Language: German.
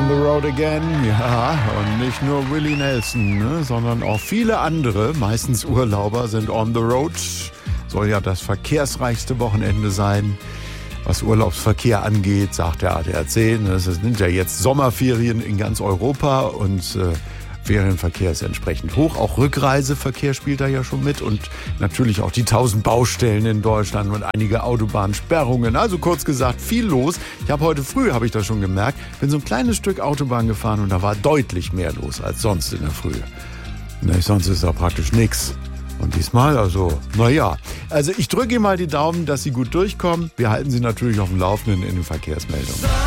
on the road again. Ja, und nicht nur Willie Nelson, ne, sondern auch viele andere, meistens Urlauber, sind on the road. Soll ja das verkehrsreichste Wochenende sein, was Urlaubsverkehr angeht, sagt der ADAC. Es sind ja jetzt Sommerferien in ganz Europa und Ferienverkehr ist entsprechend hoch. Auch Rückreiseverkehr spielt da ja schon mit und natürlich auch die 1000 Baustellen in Deutschland und einige Autobahnsperrungen. Also kurz gesagt, viel los. Heute früh, habe ich das schon gemerkt, bin so ein kleines Stück Autobahn gefahren und da war deutlich mehr los als sonst in der Früh. Sonst ist da praktisch nichts. Und diesmal, also ich drücke Ihnen mal die Daumen, dass Sie gut durchkommen. Wir halten Sie natürlich auf dem Laufenden in den Verkehrsmeldungen.